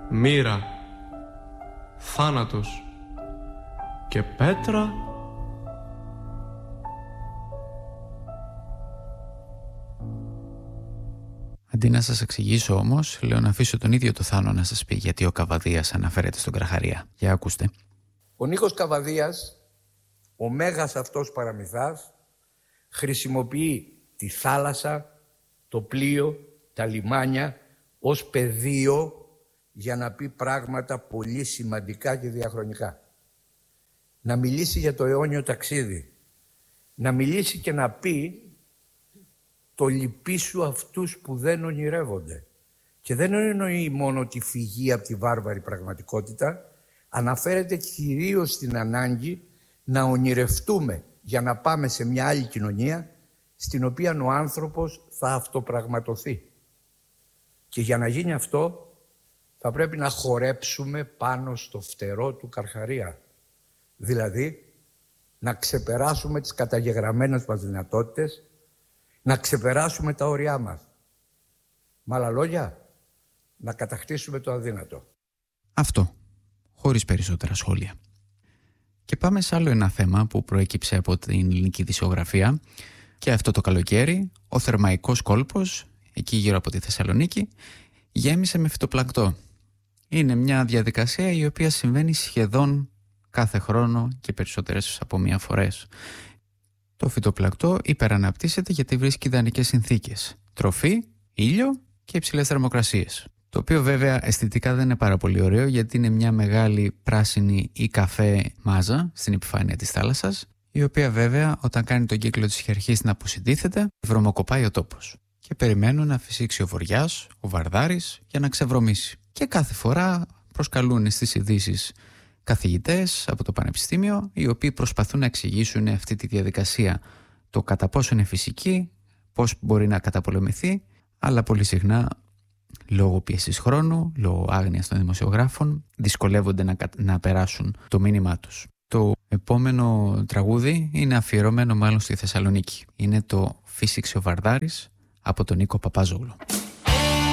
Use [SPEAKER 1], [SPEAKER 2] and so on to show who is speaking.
[SPEAKER 1] μοίρα, θάνατος και πέτρα.
[SPEAKER 2] Αντί να σας εξηγήσω όμως, λέω να αφήσω τον ίδιο το Θάνο να σας πει γιατί ο Καβαδίας αναφέρεται στον Κραχαρία. Για ακούστε.
[SPEAKER 3] Ο Νίκος Καβαδίας, ο μέγας αυτός παραμυθάς, χρησιμοποιεί τη θάλασσα, το πλοίο, τα λιμάνια ως πεδίο για να πει πράγματα πολύ σημαντικά και διαχρονικά. Να μιλήσει για το αιώνιο ταξίδι. Να μιλήσει και να πει το λυπήσου αυτούς που δεν ονειρεύονται. Και δεν εννοεί μόνο τη φυγή από τη βάρβαρη πραγματικότητα, αναφέρεται κυρίως στην ανάγκη να ονειρευτούμε για να πάμε σε μια άλλη κοινωνία στην οποία ο άνθρωπος θα αυτοπραγματοθεί. Και για να γίνει αυτό θα πρέπει να χορέψουμε πάνω στο φτερό του Καρχαρία. Δηλαδή να ξεπεράσουμε τις καταγεγραμμένες μας δυνατότητες, να ξεπεράσουμε τα όρια μας. Με άλλα λόγια, να κατακτήσουμε το αδύνατο.
[SPEAKER 2] Αυτό, χωρίς περισσότερα σχόλια. Και πάμε σε άλλο ένα θέμα που προέκυψε από την ελληνική δισογραφία και αυτό το καλοκαίρι, ο Θερμαϊκός κόλπος, εκεί γύρω από τη Θεσσαλονίκη, γέμισε με φυτοπλανκτό. Είναι μια διαδικασία η οποία συμβαίνει σχεδόν κάθε χρόνο και περισσότερες από μία φορές. Το φυτοπλανκτό υπεραναπτύσσεται γιατί βρίσκει ιδανικές συνθήκες. Τροφή, ήλιο και υψηλές θερμοκρασίες. Το οποίο βέβαια αισθητικά δεν είναι πάρα πολύ ωραίο γιατί είναι μια μεγάλη πράσινη ή καφέ μάζα στην επιφάνεια της θάλασσας, η οποία βέβαια όταν κάνει τον κύκλο της και αρχίσει να αποσυντίθεται, βρωμοκοπάει ο τόπος. Και περιμένουν να φυσήξει ο βοριάς, ο βαρδάρης για να ξεβρωμίσει. Και κάθε φορά προσκαλούν στις ειδήσεις καθηγητές από το πανεπιστήμιο, οι οποίοι προσπαθούν να εξηγήσουν αυτή τη διαδικασία, το κατά πόσο είναι φυσική, πώς μπορεί να καταπολεμηθεί, αλλά πολύ συχνά λόγω πίεσης χρόνου, λόγω άγνοιας των δημοσιογράφων, δυσκολεύονται να περάσουν το μήνυμά τους. Το επόμενο τραγούδι είναι αφιερωμένο μάλλον στη Θεσσαλονίκη. Είναι το «Φύσηξε ο Βαρδάρης» από τον Νίκο Παπαζόγλου.